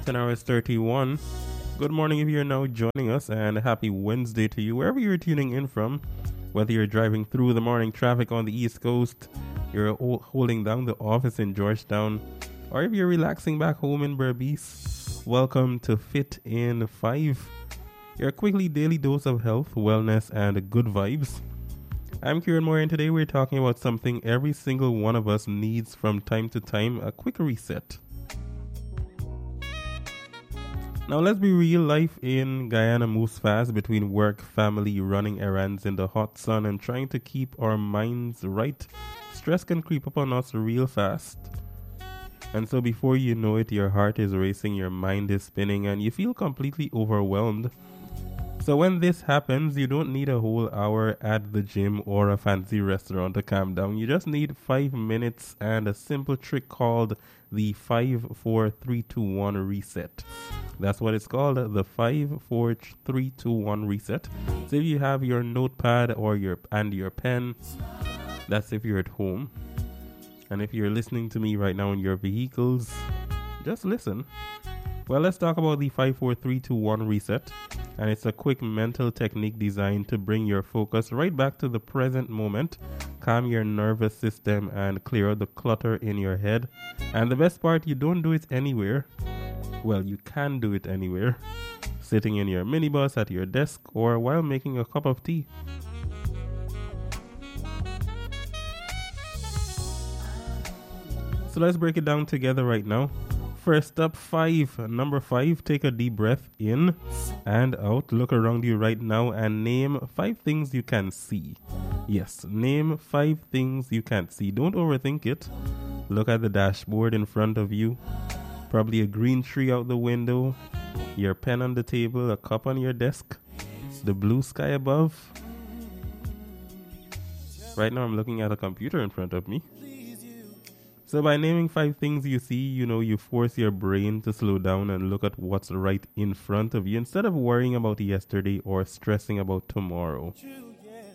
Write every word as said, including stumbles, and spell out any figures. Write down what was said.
ten hours thirty-one. Good morning if you're now joining us, and happy Wednesday to you, wherever you're tuning in from. Whether you're driving through the morning traffic on the East Coast, you're holding down the office in Georgetown, or if you're relaxing back home in Berbice, welcome to Fit in five, your quickly daily dose of health, wellness, and good vibes. I'm Kieran Moore, and today we're talking about something every single one of us needs from time to time, a quick reset. Now let's be real, life in Guyana moves fast between work, family, running errands in the hot sun, and trying to keep our minds right. Stress can creep up on us real fast. And so before you know it, your heart is racing, your mind is spinning, and you feel completely overwhelmed. So when this happens, you don't need a whole hour at the gym or a fancy restaurant to calm down. You just need five minutes and a simple trick called the five four three two one reset. That's what it's called, the five four three two one reset. So if you have your notepad or your and your pen, that's if you're at home. And if you're listening to me right now in your vehicles, just listen. Well, let's talk about the five four three two one reset. And it's a quick mental technique designed to bring your focus right back to the present moment, calm your nervous system, and clear out the clutter in your head. And the best part, you don't do it anywhere. Well, you can do it anywhere. Sitting in your minibus, at your desk, or while making a cup of tea. So let's break it down together right now. First up, five. Number five, take a deep breath in and out. Look around you right now and name five things you can see. Yes, name five things you can't see. Don't overthink it. Look at the dashboard in front of you. Probably a green tree out the window. Your pen on the table, a cup on your desk. The blue sky above. Right now I'm looking at a computer in front of me. So by naming five things you see, you know, you force your brain to slow down and look at what's right in front of you instead of worrying about yesterday or stressing about tomorrow.